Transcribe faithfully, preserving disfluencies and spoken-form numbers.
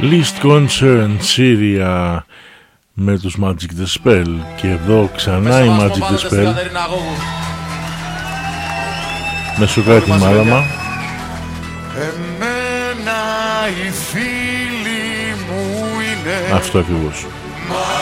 Least Concern Syria με τους Magic the Spell. Και εδώ ξανά η Magic the Spell με Σοκράτη Μάλαμα. Εμένα οι φίλοι μου είναι αυτό ακριβώς.